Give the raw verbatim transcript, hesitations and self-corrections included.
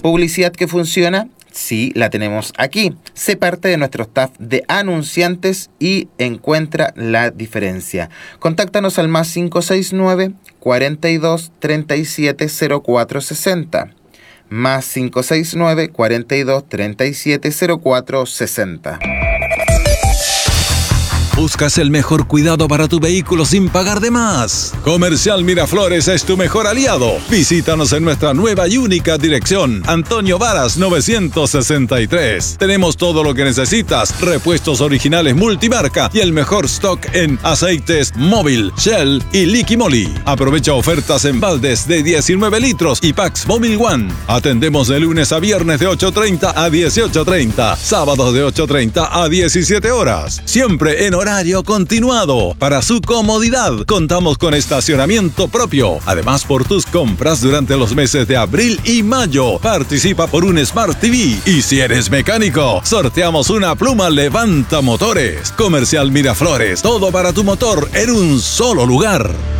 ¿Publicidad que funciona? Sí, la tenemos aquí. Sé parte de nuestro staff de anunciantes y encuentra la diferencia. Contáctanos al más cinco seis nueve, cuarenta y dos, treinta y siete, cero cuatro sesenta. Más cinco seis nueve, cuarenta y dos, treinta y siete, cero cuatro sesenta. ¿Buscas el mejor cuidado para tu vehículo sin pagar de más? Comercial Miraflores es tu mejor aliado. Visítanos en nuestra nueva y única dirección, Antonio Varas novecientos sesenta y tres. Tenemos todo lo que necesitas, repuestos originales multimarca y el mejor stock en aceites Móvil, Shell y Liqui Moly. Aprovecha ofertas en baldes de diecinueve litros y packs Móvil One. Atendemos de lunes a viernes de ocho treinta a dieciocho treinta, sábados de ocho treinta a diecisiete horas. Siempre en horario continuado. Para su comodidad, contamos con estacionamiento propio. Además, por tus compras durante los meses de abril y mayo, participa por un Smart T V. Y si eres mecánico, sorteamos una pluma Levanta Motores. Comercial Miraflores, todo para tu motor en un solo lugar.